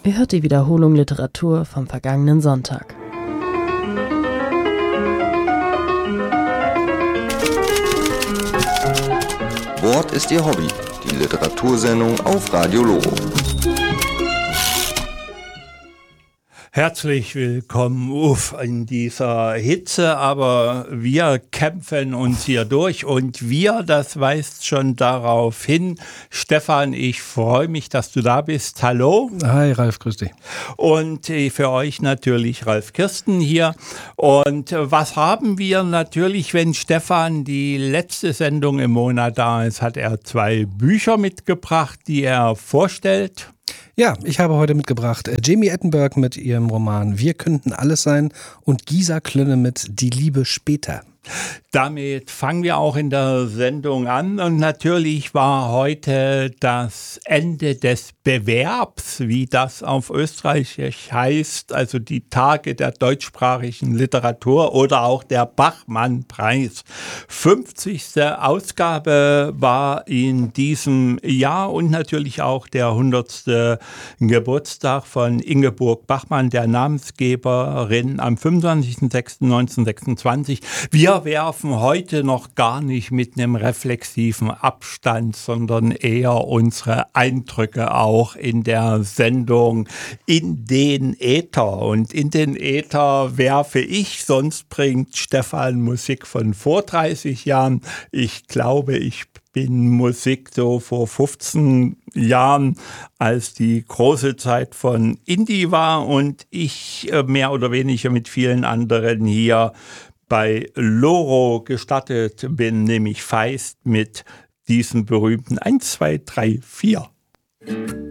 Ihr hört die Wiederholung Literatur vom vergangenen Sonntag. Wort ist Ihr Hobby, die Literatursendung auf Radio Loro. Herzlich willkommen in dieser Hitze, aber wir kämpfen uns hier durch und wir, das weist schon darauf hin. Stefan, ich freue mich, dass du da bist. Hallo. Hi Ralf, grüß dich. Und für euch natürlich Ralf Kirsten hier. Und was haben wir natürlich, wenn Stefan die letzte Sendung im Monat da ist, hat er 2 Bücher mitgebracht, die er vorstellt. Ja, ich habe heute mitgebracht Jamie Attenberg mit ihrem Roman Wir könnten alles sein und Gisa Klönne mit Die Liebe später. Damit fangen wir auch in der Sendung an und natürlich war heute das Ende des Bewerbs, wie das auf Österreichisch heißt, also die Tage der deutschsprachigen Literatur oder auch der Bachmann-Preis. 50. Ausgabe war in diesem Jahr und natürlich auch der 100. Geburtstag von Ingeborg Bachmann, der Namensgeberin, am 25.06.1926. Wir werfen heute noch gar nicht mit einem reflexiven Abstand, sondern eher unsere Eindrücke auch in der Sendung in den Äther. Und in den Äther werfe ich, sonst bringt Stefan Musik von vor 30 Jahren. Ich glaube, ich bin Musik so vor 15 Jahren, als die große Zeit von Indie war und ich mehr oder weniger mit vielen anderen hier bei Loro gestattet bin, nämlich Feist mit diesem berühmten 1, 2, 3, 4.